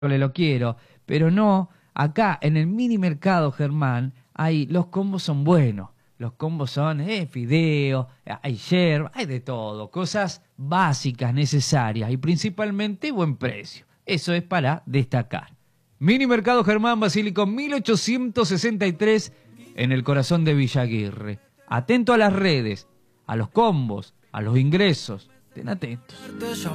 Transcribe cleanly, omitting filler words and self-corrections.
lo quiero, pero no, acá en el mini mercado, Germán, los combos son buenos. Los combos son fideos, hay yerba, hay de todo, cosas básicas, necesarias y principalmente buen precio. Eso es para destacar. Mini Mercado Germán Basílico 1863 en el corazón de Villa Aguirre. Atento a las redes, a los combos, a los ingresos. Estén atentos.